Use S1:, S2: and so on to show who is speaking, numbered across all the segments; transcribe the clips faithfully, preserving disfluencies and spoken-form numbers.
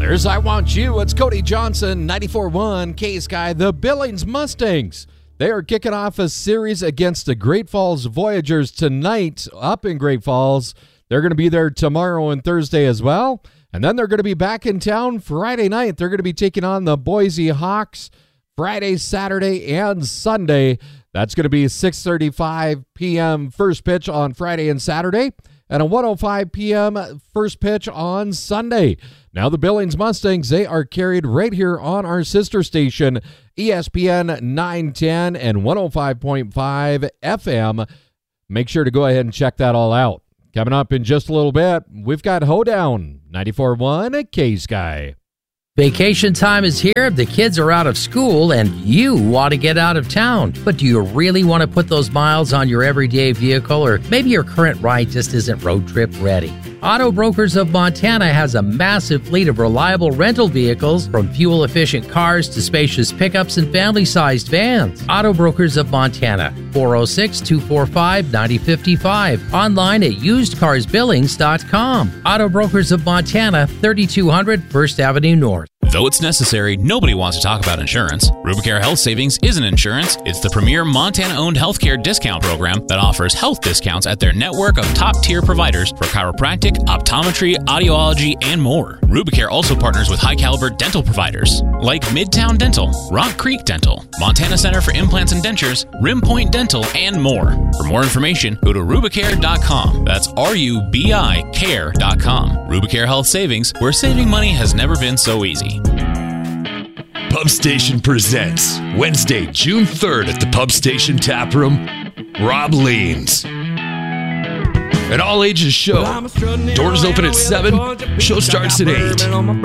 S1: There's I Want You. It's Cody Johnson, ninety-four point one K-Sky. The Billings Mustangs. They are kicking off a series against the Great Falls Voyagers tonight up in Great Falls. They're going to be there tomorrow and Thursday as well. And then they're going to be back in town Friday night. They're going to be taking on the Boise Hawks Friday, Saturday, and Sunday. That's going to be six thirty-five p.m. first pitch on Friday and Saturday, and a one oh five p.m. first pitch on Sunday. Now the Billings Mustangs, they are carried right here on our sister station, E S P N nine ten and one oh five point five F M. Make sure to go ahead and check that all out. Coming up in just a little bit, we've got Hoedown, ninety-four point one K-Sky.
S2: Vacation time is here, the kids are out of school, and you want to get out of town. But do you really want to put those miles on your everyday vehicle, or maybe your current ride just isn't road trip ready? Auto Brokers of Montana has a massive fleet of reliable rental vehicles, from fuel-efficient cars to spacious pickups and family-sized vans. Auto Brokers of Montana, four oh six, two four five, nine oh five five. Online at used cars billings dot com. Auto Brokers of Montana, thirty-two hundred First Avenue North.
S3: Though it's necessary, nobody wants to talk about insurance. Rubicare Health Savings isn't insurance. It's the premier Montana-owned healthcare discount program that offers health discounts at their network of top-tier providers for chiropractic, optometry, audiology, and more. Rubicare also partners with high-caliber dental providers like Midtown Dental, Rock Creek Dental, Montana Center for Implants and Dentures, Rim Point Dental, and more. For more information, go to rubicare dot com. That's R U B I care dot com. Rubicare Health Savings, where saving money has never been so easy.
S4: Pub Station presents Wednesday, June third at the Pub Station Tap Room, Rob Leans. An all-ages show. Doors open at seven. Show starts at eight.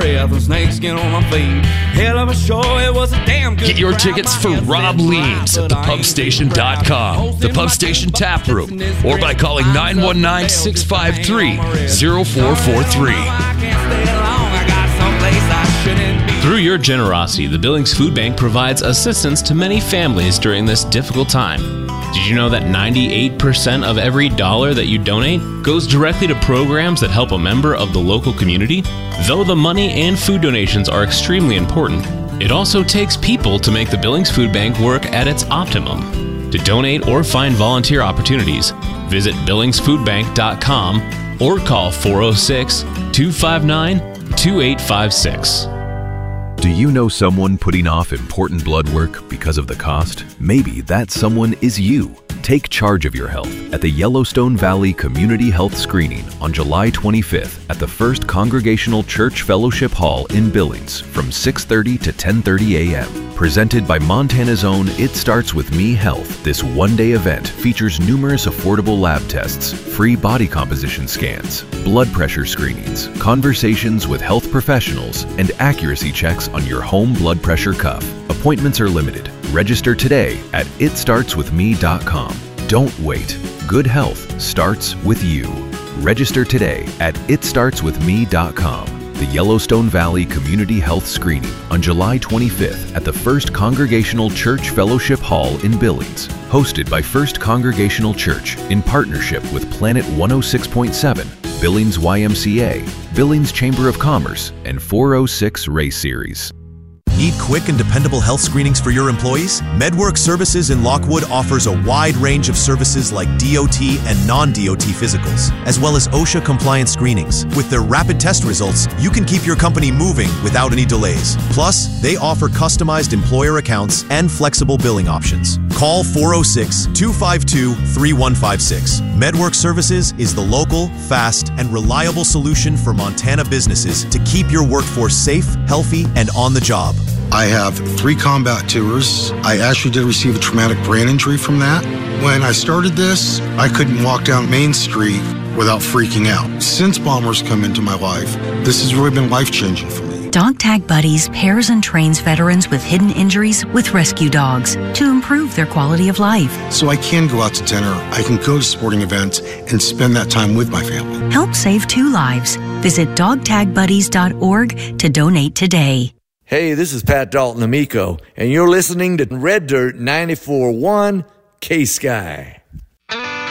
S4: Get your tickets for Rob Leans at the pub station dot com, the Pub Station Tap Room, or by calling nine one nine, six five three, zero four four three.
S3: Through your generosity, the Billings Food Bank provides assistance to many families during this difficult time. Did you know that ninety-eight percent of every dollar that you donate goes directly to programs that help a member of the local community? Though the money and food donations are extremely important, it also takes people to make the Billings Food Bank work at its optimum. To donate or find volunteer opportunities, visit billings food bank dot com or call four oh six, two five nine, two eight five six.
S5: Do you know someone putting off important blood work because of the cost? Maybe that someone is you. Take charge of your health at the Yellowstone Valley Community Health Screening on July twenty-fifth at the First Congregational Church Fellowship Hall in Billings from six thirty to ten thirty a.m. Presented by Montana's own It Starts With Me Health, this one-day event features numerous affordable lab tests, free body composition scans, blood pressure screenings, conversations with health professionals, and accuracy checks on your home blood pressure cuff. Appointments are limited. Register today at it starts with me dot com. Don't wait. Good health starts with you. Register today at it starts with me dot com. The Yellowstone Valley Community Health Screening on July twenty-fifth at the First Congregational Church Fellowship Hall in Billings. Hosted by First Congregational Church in partnership with Planet one oh six point seven, Billings Y M C A, Billings Chamber of Commerce, and four oh six Race Series.
S6: Need quick and dependable health screenings for your employees? MedWork Services in Lockwood offers a wide range of services like D O T and non-D O T physicals, as well as OSHA compliant screenings. With their rapid test results, you can keep your company moving without any delays. Plus, they offer customized employer accounts and flexible billing options. Call four oh six, two five two, three one five six. MedWork Services is the local, fast, and reliable solution for Montana businesses to keep your workforce safe, healthy, and on the job.
S7: I have three combat tours. I actually did receive a traumatic brain injury from that. When I started this, I couldn't walk down Main Street without freaking out. Since Bombers come into my life, this has really been life-changing for me.
S8: Dog Tag Buddies pairs and trains veterans with hidden injuries with rescue dogs to improve their quality of life.
S7: So I can go out to dinner, I can go to sporting events, and spend that time with my family.
S8: Help save two lives. Visit dog tag buddies dot org to donate today.
S9: Hey, this is Pat Dalton Amico, and you're listening to Red Dirt ninety-four point one K-Sky.